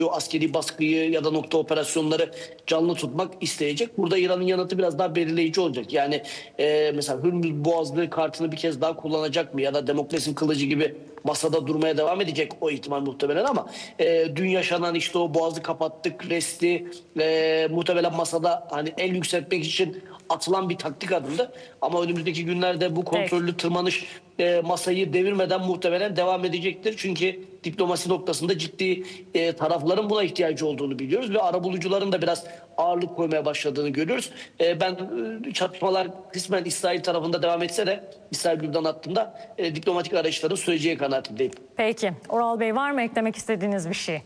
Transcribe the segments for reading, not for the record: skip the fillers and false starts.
o askeri baskıyı ya da nokta operasyonları canlı tutmak isteyecek. Burada İran'ın yanıtı biraz daha belirleyici olacak. Yani mesela Hürmüz Boğazı kartını bir kez daha kullanacak mı? Ya da Demokles'in kılıcı gibi masada durmaya devam edecek, o ihtimal muhtemelen, ama dün yaşanan işte o boğazı kapattık resti muhtemelen masada hani el yükseltmek için atılan bir taktik adımdı. Ama önümüzdeki günlerde bu kontrollü tırmanış masayı devirmeden muhtemelen devam edecektir. Çünkü diplomasi noktasında ciddi tarafların buna ihtiyacı olduğunu biliyoruz ve arabulucuların da biraz ağırlık koymaya başladığını görüyoruz. Ben çatışmalar kısmen İsrail tarafında devam etse de İsrail-Lübnan hattında diplomatik arayışların süreceği kanaatindeyim. Peki. Oral Bey, var mı eklemek istediğiniz bir şey?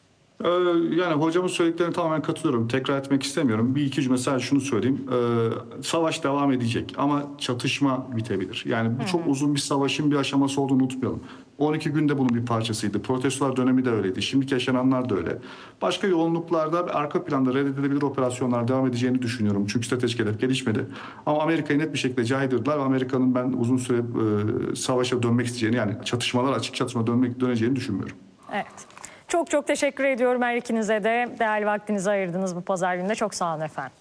Yani hocamın söylediklerine tamamen katılıyorum. Tekrar etmek istemiyorum. Bir iki cümle sadece şunu söyleyeyim. Savaş devam edecek ama çatışma bitebilir. Yani bu çok uzun bir savaşın bir aşaması olduğunu unutmayalım. 12 günde bunun bir parçasıydı. Protestolar dönemi de öyleydi. Şimdiki yaşananlar da öyle. Başka yoğunluklarda ve arka planda reddedilebilir operasyonlar devam edeceğini düşünüyorum. Çünkü stratejik hedef gelişmedi. Ama Amerika'yı net bir şekilde caydırdılar. Amerika'nın ben uzun süre savaşa dönmek isteyeceğini, yani çatışmalar, açık çatışma döneceğini düşünmüyorum. Evet. Çok çok teşekkür ediyorum her ikinize de. Değerli vaktinizi ayırdınız bu pazar gününde. Çok sağ olun efendim.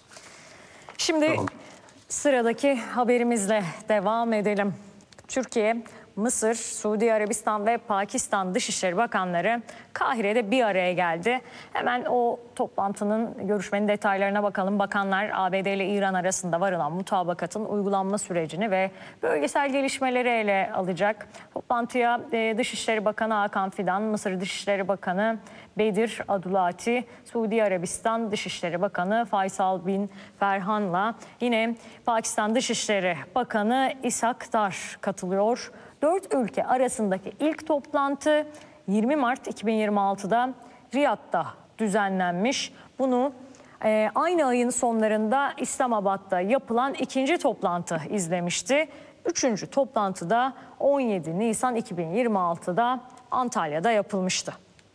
Şimdi sıradaki haberimizle devam edelim. Türkiye, Mısır, Suudi Arabistan ve Pakistan Dışişleri Bakanları Kahire'de bir araya geldi. Hemen o toplantının, görüşmenin detaylarına bakalım. Bakanlar ABD ile İran arasında varılan mutabakatın uygulanma sürecini ve bölgesel gelişmeleri ele alacak. Toplantıya Dışişleri Bakanı Hakan Fidan, Mısır Dışişleri Bakanı Bedir Adulati, Suudi Arabistan Dışişleri Bakanı Faysal bin Ferhan'la yine Pakistan Dışişleri Bakanı İshak Dar katılıyor. 4 ülke arasındaki ilk toplantı 20 Mart 2026'da Riyad'da düzenlenmiş. Bunu aynı ayın sonlarında İslamabad'da yapılan ikinci toplantı izlemişti. Üçüncü toplantı da 17 Nisan 2026'da Antalya'da yapılmıştı.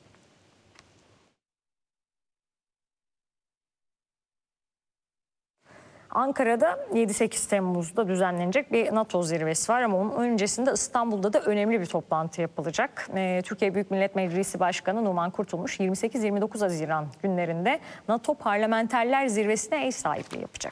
Ankara'da 7-8 Temmuz'da düzenlenecek bir NATO zirvesi var ama onun öncesinde İstanbul'da da önemli bir toplantı yapılacak. Türkiye Büyük Millet Meclisi Başkanı Numan Kurtulmuş 28-29 Haziran günlerinde NATO Parlamenterler Zirvesi'ne ev sahipliği yapacak.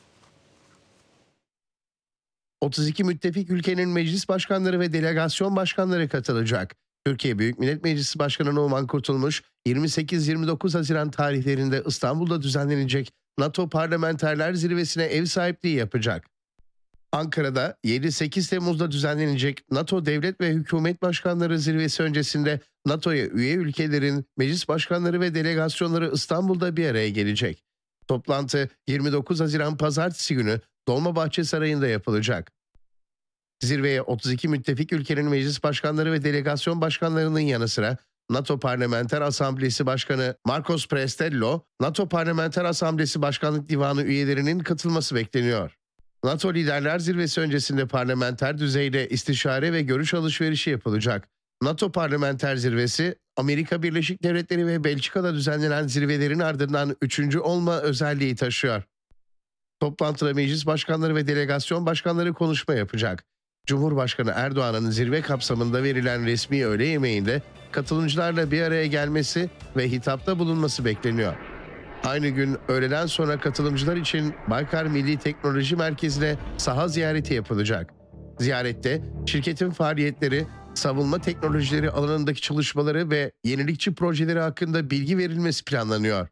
32 müttefik ülkenin meclis başkanları ve delegasyon başkanları katılacak. Türkiye Büyük Millet Meclisi Başkanı Numan Kurtulmuş 28-29 Haziran tarihlerinde İstanbul'da düzenlenecek NATO Parlamenterler Zirvesi'ne ev sahipliği yapacak. Ankara'da 7-8 Temmuz'da düzenlenecek NATO Devlet ve Hükümet Başkanları Zirvesi öncesinde NATO'ya üye ülkelerin meclis başkanları ve delegasyonları İstanbul'da bir araya gelecek. Toplantı 29 Haziran Pazartesi günü Dolmabahçe Sarayı'nda yapılacak. Zirveye 32 müttefik ülkenin meclis başkanları ve delegasyon başkanlarının yanı sıra NATO Parlamenter Asamblesi Başkanı Marcos Prestello, NATO Parlamenter Asamblesi Başkanlık Divanı üyelerinin katılması bekleniyor. NATO Liderler Zirvesi öncesinde parlamenter düzeyde istişare ve görüş alışverişi yapılacak. NATO Parlamenter Zirvesi, Amerika Birleşik Devletleri ve Belçika'da düzenlenen zirvelerin ardından 3. olma özelliği taşıyor. Toplantıda meclis başkanları ve delegasyon başkanları konuşma yapacak. Cumhurbaşkanı Erdoğan'ın zirve kapsamında verilen resmi öğle yemeğinde katılımcılarla bir araya gelmesi ve hitapta bulunması bekleniyor. Aynı gün öğleden sonra katılımcılar için Baykar Milli Teknoloji Merkezi'ne saha ziyareti yapılacak. Ziyarette şirketin faaliyetleri, savunma teknolojileri alanındaki çalışmaları ve yenilikçi projeleri hakkında bilgi verilmesi planlanıyor.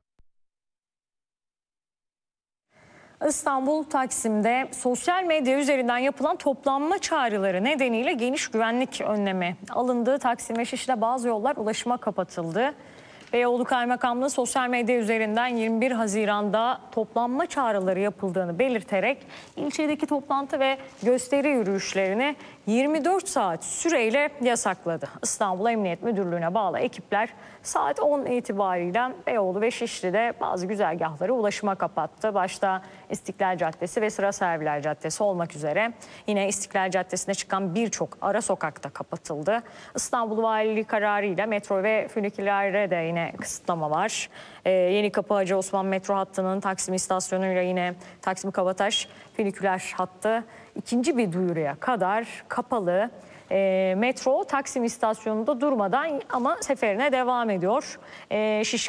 İstanbul Taksim'de sosyal medya üzerinden yapılan toplanma çağrıları nedeniyle geniş güvenlik önlemi alındı. Taksim ve Şişli'de bazı yollar ulaşıma kapatıldı. Beyoğlu Kaymakamlığı sosyal medya üzerinden 21 Haziran'da toplanma çağrıları yapıldığını belirterek ilçedeki toplantı ve gösteri yürüyüşlerini 24 saat süreyle yasakladı. İstanbul Emniyet Müdürlüğü'ne bağlı ekipler saat 10 itibariyle Beyoğlu ve Şişli'de bazı güzergahları ulaşıma kapattı. Başta İstiklal Caddesi ve Sıra Serviler Caddesi olmak üzere yine İstiklal Caddesi'ne çıkan birçok ara sokakta kapatıldı. İstanbul Valiliği kararıyla metro ve füniküllere de yine kısıtlama var. Yenikapı Hacı Osman metro hattının Taksim istasyonuyla yine Taksim Kabataş füniküler hattı ikinci bir duyuruya kadar kapalı. Metro Taksim istasyonunda durmadan ama seferine devam ediyor.